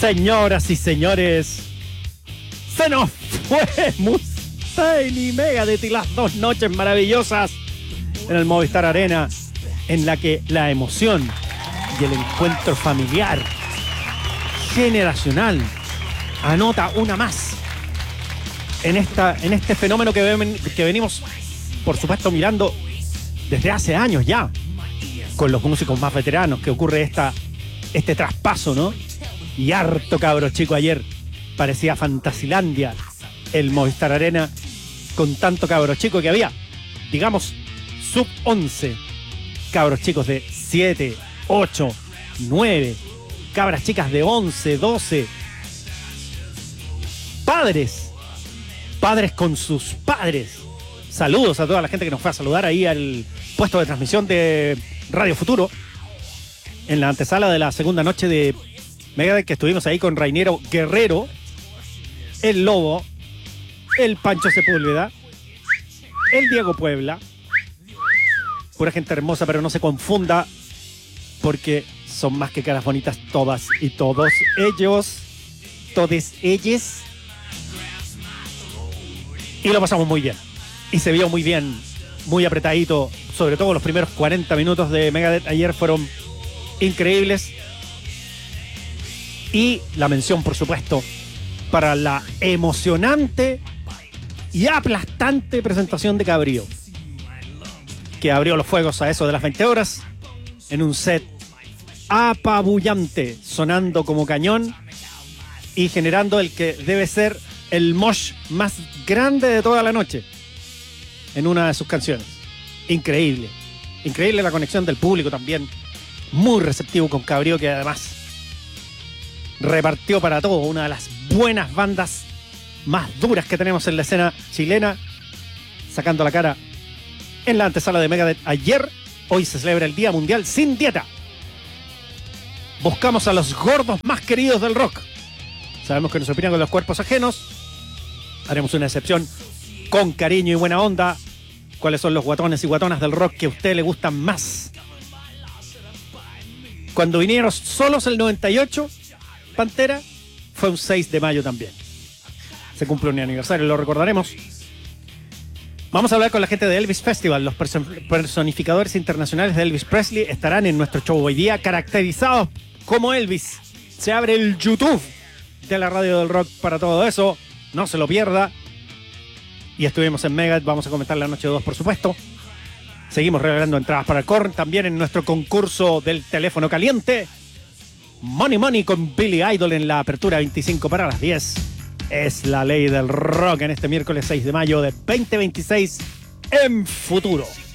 Señoras y señores, se nos fue Mustaine y Megadeth y las dos noches maravillosas en el Movistar Arena, en la que la emoción y el encuentro familiar, generacional, anota una más en este fenómeno que venimos, por supuesto, mirando desde hace años ya, con los músicos más veteranos, que ocurre este traspaso, ¿no? Y harto cabro chico ayer, parecía Fantasilandia el Movistar Arena, con tanto cabro chico que había, digamos, sub 11, cabros chicos de 7, 8, 9, cabras chicas de 11, 12, padres con sus padres. Saludos a toda la gente que nos fue a saludar ahí al puesto de transmisión de Radio Futuro, en la antesala de la segunda noche de Megadeth, que estuvimos ahí con Rainiero Guerrero, el Lobo, el Pancho Sepúlveda, el Diego Puebla. Pura gente hermosa, pero no se confunda, porque son más que caras bonitas todas y todos ellos, todes ellas. Y lo pasamos muy bien. Y se vio muy bien, muy apretadito. Sobre todo los primeros 40 minutos de Megadeth ayer fueron increíbles. Y la mención, por supuesto, para la emocionante y aplastante presentación de Cabrío, que abrió los fuegos a eso de las 20 horas en un set apabullante, sonando como cañón y generando el que debe ser el mosh más grande de toda la noche en una de sus canciones. Increíble la conexión del público también, muy receptivo con Cabrío, que además repartió para todo, una de las buenas bandas más duras que tenemos en la escena chilena, sacando la cara en la antesala de Megadeth ayer. Hoy se celebra el Día Mundial Sin Dieta. Buscamos a los gordos más queridos del rock. Sabemos que nos opinan con los cuerpos ajenos. Haremos una excepción con cariño y buena onda. ¿Cuáles son los guatones y guatonas del rock que a usted le gustan más? Cuando vinieron solos el 98, Pantera, fue un 6 de mayo también. Se cumple un aniversario, lo recordaremos. Vamos a hablar con la gente de Elvis Festival. Los personificadores internacionales de Elvis Presley estarán en nuestro show hoy día, caracterizados como Elvis. Se abre el YouTube de la radio del rock para todo eso. No se lo pierda. Y estuvimos en Megadeth, vamos a comentar la noche 2, por supuesto. Seguimos regalando entradas para el Korn, también en nuestro concurso del teléfono caliente. Money Money con Billy Idol en la apertura 25 para las 10. Es la ley del rock en este miércoles 6 de mayo de 2026 en Futuro.